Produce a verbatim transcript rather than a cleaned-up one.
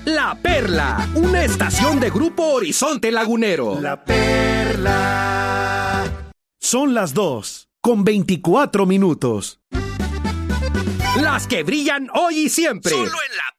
La Perla, una estación de Grupo Horizonte Lagunero. La Perla. Son las dos, con veinticuatro minutos. Las que brillan hoy y siempre. Solo en La